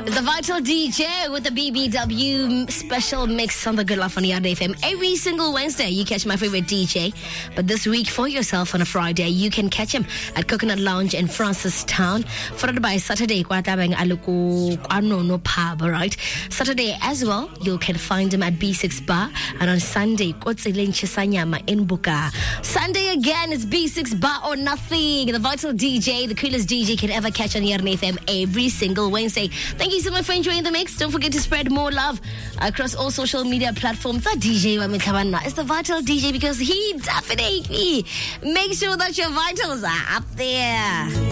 The Vital DJ with the BBW special mix on the Good Life on Yard FM. Every single Wednesday, you catch my favorite DJ. But this week, for yourself on a Friday, you can catch him at Coconut Lounge in Francistown. Followed by Saturday, Kwatabang Aluko Anono Pub, right? Saturday as well, you can find him at B6 Bar. And on Sunday, Kotsilin Chisanyama in Buka. Sunday again, it's B6 Bar or nothing. The Vital DJ, the coolest DJ you can ever catch on Yard FM every single Wednesday. Thank you so much for enjoying the mix. Don't forget to spread more love across all social media platforms. That DJ Wamitabanna is the Vital DJ because he definitely makes sure that your vitals are up there.